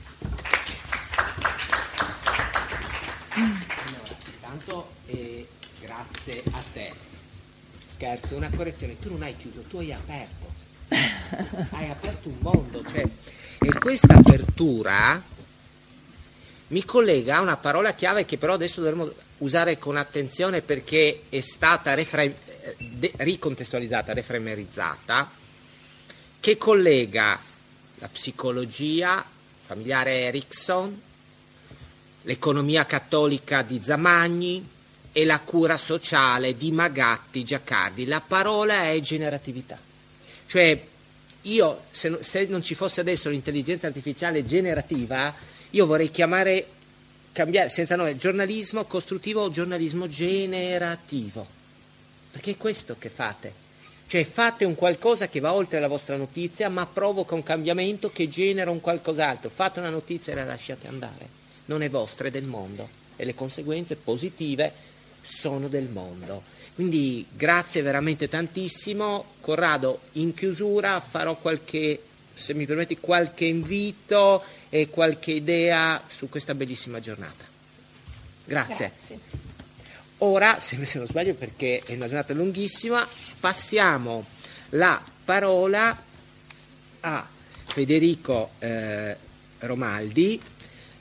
Intanto eh, grazie a te. Scherzo, una correzione, tu non hai chiuso, tu hai aperto. Hai aperto un mondo, cioè, e questa apertura mi collega a una parola chiave che però adesso dovremo usare con attenzione, perché è stata refra- de- ricontestualizzata, reframerizzata, che collega la psicologia familiare Erickson, l'economia cattolica di Zamagni e la cura sociale di Magatti Giacardi. La parola è generatività. Cioè, io, se, se non ci fosse adesso l'intelligenza artificiale generativa, io vorrei chiamare, cambiare, senza nome, giornalismo costruttivo o giornalismo generativo. Perché è questo che fate. Cioè, fate un qualcosa che va oltre la vostra notizia, ma provoca un cambiamento che genera un qualcos'altro. Fate una notizia e la lasciate andare. Non è vostra, è del mondo, e le conseguenze positive sono del mondo. Quindi grazie veramente tantissimo. Corrado, in chiusura farò qualche, se mi permetti, qualche invito e qualche idea su questa bellissima giornata. Grazie. Grazie. Ora, se non sbaglio perché è una giornata lunghissima, passiamo la parola a Federico eh, Romaldi,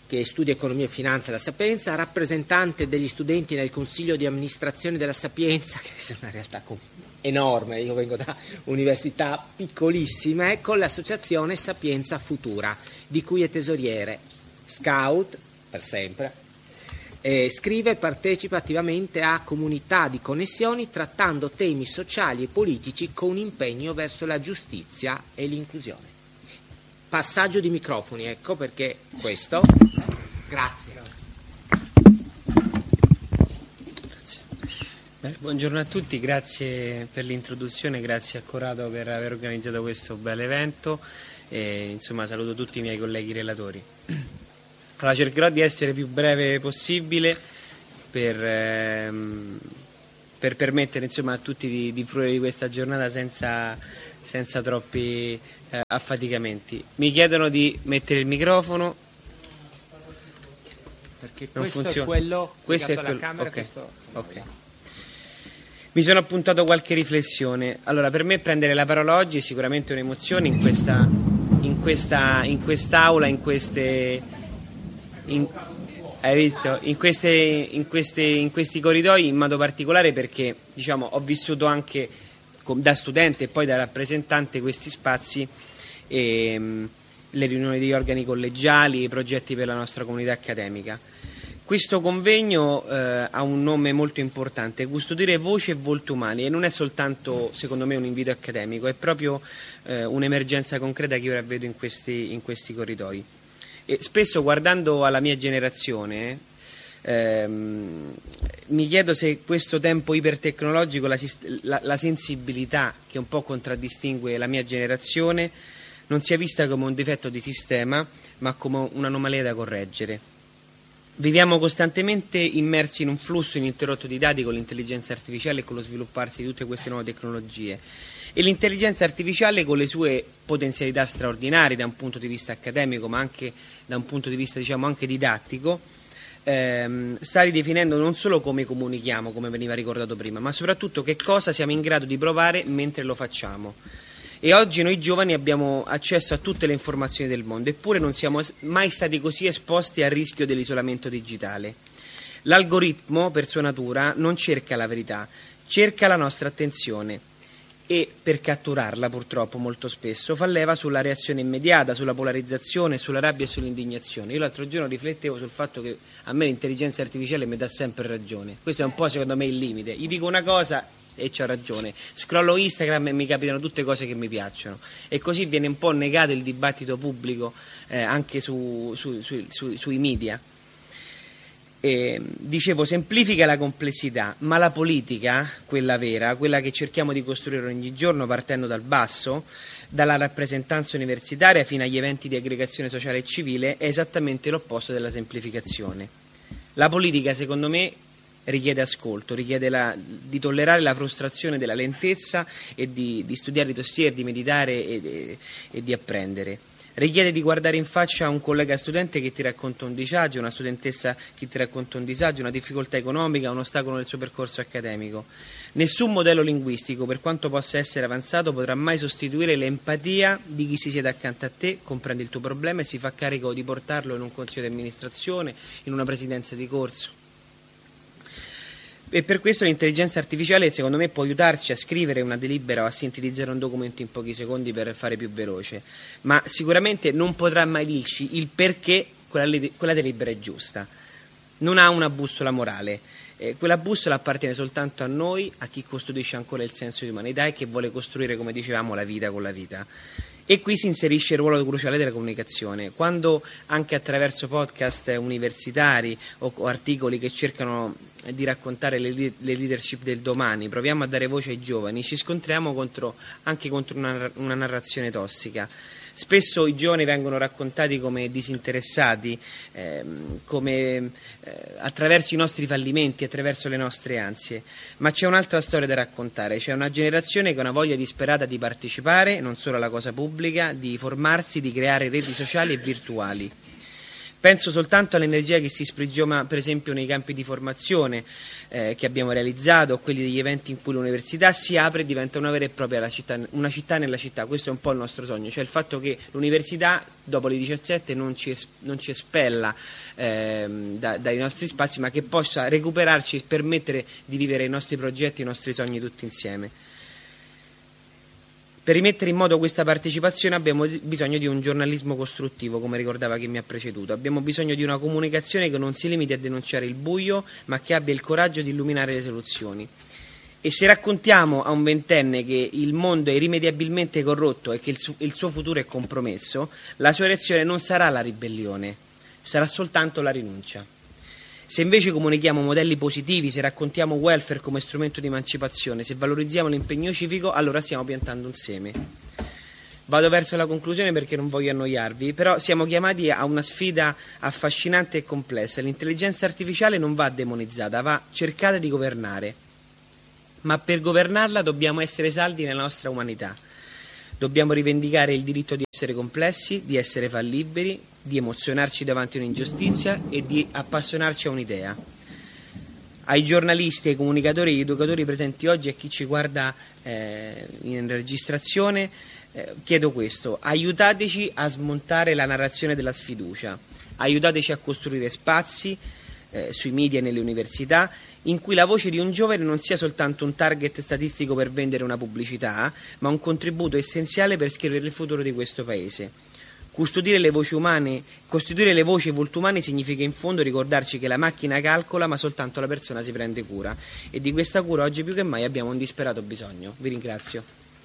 che studia economia e finanza alla Sapienza, rappresentante degli studenti nel consiglio di amministrazione della Sapienza, che è una realtà enorme, io vengo da università piccolissime, con l'associazione Sapienza Futura, di cui è tesoriere, scout per sempre, eh, scrive e partecipa attivamente a comunità di connessioni trattando temi sociali e politici con impegno verso la giustizia e l'inclusione. Passaggio di microfoni, ecco perché questo. Grazie. Grazie. Beh, buongiorno a tutti, grazie per l'introduzione, grazie a Corrado per aver organizzato questo bel evento e insomma saluto tutti i miei colleghi relatori. Allora, cercherò di essere più breve possibile per, ehm, per permettere insomma a tutti di, di fruire di questa giornata senza, senza troppi eh, affaticamenti. Mi chiedono di mettere il microfono. Perché non questo funziona. è quello questo è alla quello. Camera. Okay. Questo... Okay. Mi sono appuntato qualche riflessione. Allora, per me prendere la parola oggi è sicuramente un'emozione in questa, in questa, in quest'aula, in queste, in, hai visto? In queste, in queste, in questi corridoi in modo particolare perché, diciamo, ho vissuto anche da studente e poi da rappresentante questi spazi e mh, le riunioni degli organi collegiali, i progetti per la nostra comunità accademica. Questo convegno eh, ha un nome molto importante, custodire voci e volti umani, e non è soltanto, secondo me, un invito accademico, è proprio eh, un'emergenza concreta che ora vedo in questi, in questi corridoi. E spesso, guardando alla mia generazione, ehm, mi chiedo se questo tempo ipertecnologico, la, la, la sensibilità che un po' contraddistingue la mia generazione, non sia vista come un difetto di sistema, ma come un'anomalia da correggere. Viviamo costantemente immersi in un flusso ininterrotto di dati con l'intelligenza artificiale e con lo svilupparsi di tutte queste nuove tecnologie. E l'intelligenza artificiale, con le sue potenzialità straordinarie da un punto di vista accademico, ma anche da un punto di vista, diciamo, anche didattico, ehm, sta ridefinendo non solo come comunichiamo, come veniva ricordato prima, ma soprattutto che cosa siamo in grado di provare mentre lo facciamo. E oggi noi giovani abbiamo accesso a tutte le informazioni del mondo, eppure non siamo mai stati così esposti al rischio dell'isolamento digitale. L'algoritmo, per sua natura, non cerca la verità, cerca la nostra attenzione e, per catturarla, purtroppo, molto spesso, fa leva sulla reazione immediata, sulla polarizzazione, sulla rabbia e sull'indignazione. Io l'altro giorno riflettevo sul fatto che a me l'intelligenza artificiale mi dà sempre ragione. Questo è un po', secondo me, il limite. Gli dico una cosa e c'ho ragione, scrollo Instagram e mi capitano tutte cose che mi piacciono, e così viene un po' negato il dibattito pubblico eh, anche su, su, su, su, sui media. E, dicevo, semplifica la complessità, ma la politica, quella vera, quella che cerchiamo di costruire ogni giorno partendo dal basso, dalla rappresentanza universitaria fino agli eventi di aggregazione sociale e civile, è esattamente l'opposto della semplificazione. La politica, secondo me, richiede ascolto, richiede la, di tollerare la frustrazione della lentezza e di, di studiare i dossier, di meditare e, e, e di apprendere. Richiede di guardare in faccia un collega studente che ti racconta un disagio, una studentessa che ti racconta un disagio, una difficoltà economica, un ostacolo nel suo percorso accademico. Nessun modello linguistico, per quanto possa essere avanzato, potrà mai sostituire l'empatia di chi si siede accanto a te, comprende il tuo problema e si fa carico di portarlo in un consiglio di amministrazione, in una presidenza di corso. E per questo l'intelligenza artificiale, secondo me, può aiutarci a scrivere una delibera o a sintetizzare un documento in pochi secondi per fare più veloce, ma sicuramente non potrà mai dirci il perché quella, quella delibera è giusta. Non ha una bussola morale, eh, quella bussola appartiene soltanto a noi, a chi custodisce ancora il senso di umanità e che vuole costruire, come dicevamo, la vita con la vita. E qui si inserisce il ruolo cruciale della comunicazione. Quando, anche attraverso podcast universitari o, o articoli che cercano di raccontare le, le leadership del domani, proviamo a dare voce ai giovani, ci scontriamo contro, anche contro una, una narrazione tossica. Spesso i giovani vengono raccontati come disinteressati, ehm, come eh, attraverso i nostri fallimenti, attraverso le nostre ansie, ma c'è un'altra storia da raccontare. C'è una generazione che ha una voglia disperata di partecipare non solo alla cosa pubblica, di formarsi, di creare reti sociali e virtuali. Penso soltanto all'energia che si sprigiona per esempio nei campi di formazione eh, che abbiamo realizzato, quelli degli eventi in cui l'università si apre e diventa una vera e propria la città, una città nella città. Questo è un po' il nostro sogno, cioè il fatto che l'università dopo le diciassette non ci, es- non ci espella eh, da, dai nostri spazi, ma che possa recuperarci e permettere di vivere i nostri progetti, i nostri sogni tutti insieme. Per rimettere in moto questa partecipazione abbiamo bisogno di un giornalismo costruttivo, come ricordava chi mi ha preceduto. Abbiamo bisogno di una comunicazione che non si limiti a denunciare il buio, ma che abbia il coraggio di illuminare le soluzioni. E se raccontiamo a un ventenne che il mondo è irrimediabilmente corrotto e che il, su- il suo futuro è compromesso, la sua reazione non sarà la ribellione, sarà soltanto la rinuncia. Se invece comunichiamo modelli positivi, se raccontiamo welfare come strumento di emancipazione, se valorizziamo l'impegno civico, allora stiamo piantando un seme. Vado verso la conclusione perché non voglio annoiarvi, però siamo chiamati a una sfida affascinante e complessa. L'intelligenza artificiale non va demonizzata, va cercata di governare, ma per governarla dobbiamo essere saldi nella nostra umanità. Dobbiamo rivendicare il diritto di essere complessi, di essere fallibili, di emozionarci davanti a un'ingiustizia e di appassionarci a un'idea. Ai giornalisti, ai comunicatori, agli educatori presenti oggi e a chi ci guarda eh, in registrazione eh, chiedo questo: aiutateci a smontare la narrazione della sfiducia, aiutateci a costruire spazi eh, sui media e nelle università in cui la voce di un giovane non sia soltanto un target statistico per vendere una pubblicità, ma un contributo essenziale per scrivere il futuro di questo Paese. Custodire le voci umane, costituire le voci e i volti umani significa in fondo ricordarci che la macchina calcola, ma soltanto la persona si prende cura. E di questa cura oggi più che mai abbiamo un disperato bisogno. Vi ringrazio.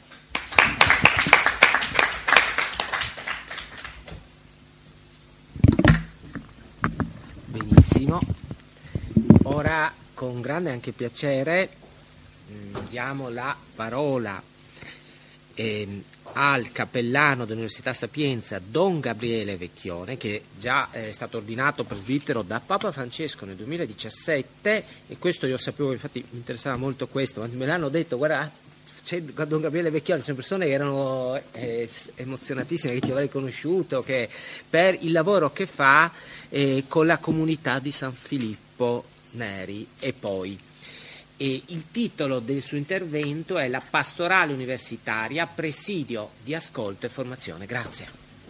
Benissimo. Ora, con grande anche piacere, diamo la parola eh, al cappellano dell'Università Sapienza, Don Gabriele Vecchione, che già è stato ordinato presbitero da Papa Francesco nel duemiladiciassette, e questo io sapevo, infatti mi interessava molto questo, me l'hanno detto, guarda, c'è Don Gabriele Vecchione, ci sono persone che erano eh, emozionatissime, che ti avrei conosciuto, che per il lavoro che fa eh, con la comunità di San Filippo Neri. E poi e il titolo del suo intervento è La pastorale universitaria, presidio di ascolto e formazione. Grazie.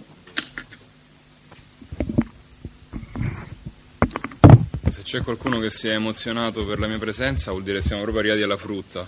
Se c'è qualcuno che si è emozionato per la mia presenza, vuol dire che siamo proprio arrivati alla frutta.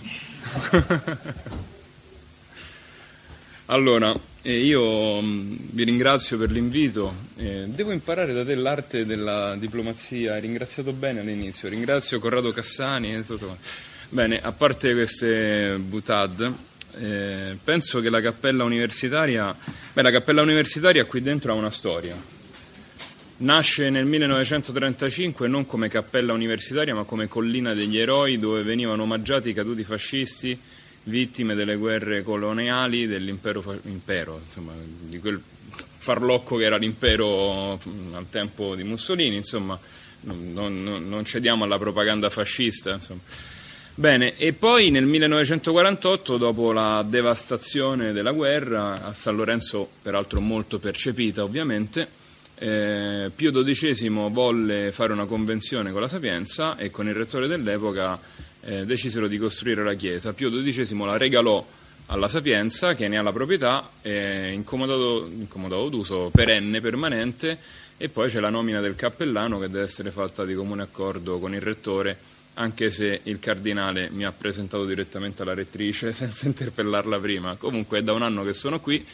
Allora, eh, io mh, vi ringrazio per l'invito. Eh, devo imparare da te l'arte della diplomazia. Hai ringraziato bene all'inizio. Ringrazio Corrado Cassani e tutto. Bene, a parte queste butad, eh, penso che la cappella universitaria, beh, la cappella universitaria qui dentro ha una storia. Nasce nel millenovecentotrentacinque non come cappella universitaria, ma come collina degli eroi, dove venivano omaggiati i caduti fascisti, vittime delle guerre coloniali dell'impero, impero, insomma, di quel farlocco che era l'impero al tempo di Mussolini, insomma, non, non, non cediamo alla propaganda fascista, insomma. Bene, e poi nel millenovecentoquarantotto, dopo la devastazione della guerra, a San Lorenzo, peraltro molto percepita ovviamente, eh, Pio dodicesimo volle fare una convenzione con la Sapienza e con il rettore dell'epoca Eh, decisero di costruire la chiesa. Pio dodicesimo la regalò alla Sapienza, che ne ha la proprietà, eh, incomodato, incomodato d'uso perenne, permanente, e poi c'è la nomina del cappellano che deve essere fatta di comune accordo con il rettore, anche se il cardinale mi ha presentato direttamente alla rettrice senza interpellarla prima. Comunque è da un anno che sono qui.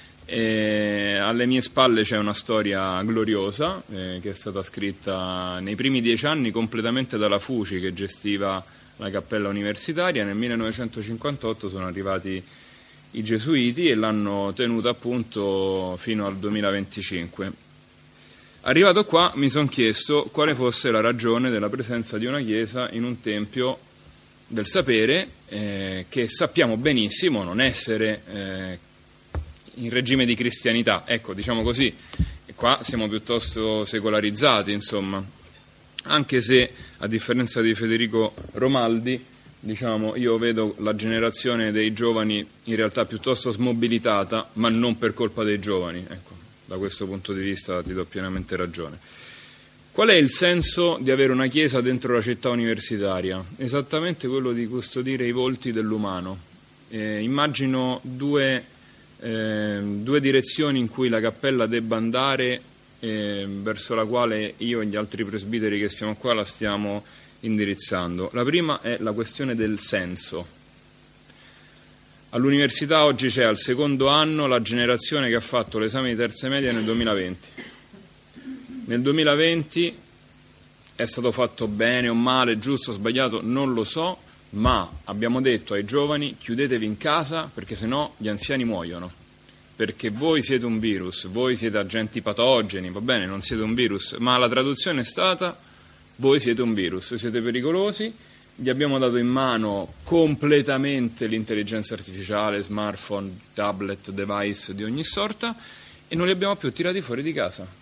E alle mie spalle c'è una storia gloriosa eh, che è stata scritta nei primi dieci anni completamente dalla Fuci, che gestiva la cappella universitaria. Nel millenovecentocinquantotto sono arrivati i gesuiti e l'hanno tenuta appunto fino al duemilaventicinque. Arrivato qua mi sono chiesto quale fosse la ragione della presenza di una chiesa in un tempio del sapere eh, che sappiamo benissimo non essere eh, in regime di cristianità, ecco, diciamo così. E qua siamo piuttosto secolarizzati, insomma, anche se a differenza di Federico Romaldi, diciamo, io vedo la generazione dei giovani in realtà piuttosto smobilitata, ma non per colpa dei giovani, ecco. da questo punto di vista ti do pienamente ragione. Qual è il senso di avere una chiesa dentro la città universitaria? Esattamente quello di custodire i volti dell'umano. Eh, immagino due, eh, due direzioni in cui la cappella debba andare, eh, verso la quale io e gli altri presbiteri che siamo qua la stiamo indirizzando. La prima è la questione del senso. All'università oggi c'è al secondo anno la generazione che ha fatto l'esame di terza media nel duemilaventi. Nel duemilaventi è stato fatto bene o male, giusto o sbagliato, non lo so, ma abbiamo detto ai giovani: chiudetevi in casa perché sennò gli anziani muoiono, perché voi siete un virus, voi siete agenti patogeni, va bene, non siete un virus, ma la traduzione è stata: voi siete un virus, siete pericolosi. Gli abbiamo dato in mano completamente l'intelligenza artificiale, smartphone, tablet, device di ogni sorta, e non li abbiamo più tirati fuori di casa.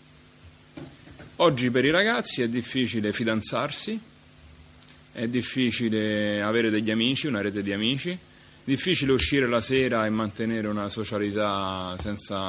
Oggi per i ragazzi è difficile fidanzarsi, è difficile avere degli amici, una rete di amici, difficile uscire la sera e mantenere una socialità senza